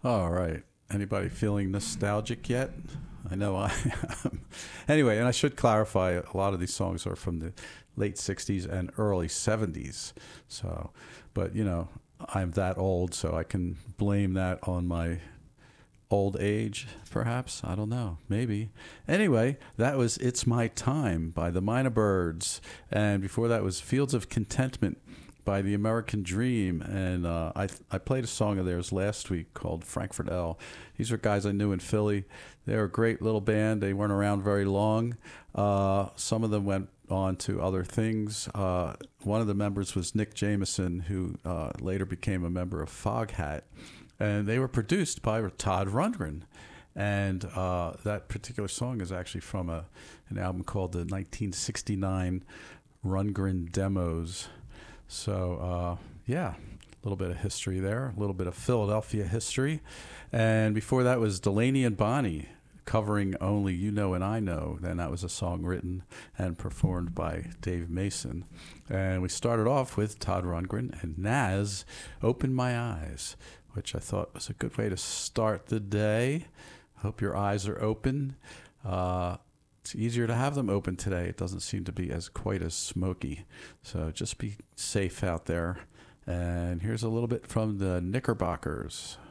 All right. Anybody feeling nostalgic yet? I know I am. Anyway, and I should clarify, a lot of these songs are from the late 60s and early 70s. So, but I'm that old, so I can blame that on my old age, perhaps. I don't know. Maybe. Anyway, that was It's My Time by the Minor Birds. And before that was Fields of Contentment by the American Dream. And I played a song of theirs last week called Frankfurt L. These are guys I knew in Philly. They're a great little band. They weren't around very long. Some of them went on to other things. One of the members was Nick Jameson, who later became a member of Foghat. And they were produced by Todd Rundgren. And that particular song is actually from an album called the 1969 Rundgren Demos. So, yeah, a little bit of history there, a little bit of Philadelphia history. And before that was Delaney and Bonnie covering Only You Know and I Know. Then that was a song written and performed by Dave Mason. And we started off with Todd Rundgren and Nas, Open My Eyes, which I thought was a good way to start the day. Hope your eyes are open. It's easier to have them open today. It doesn't seem to be quite as smoky. So just be safe out there. And here's a little bit from the Knickerbockers.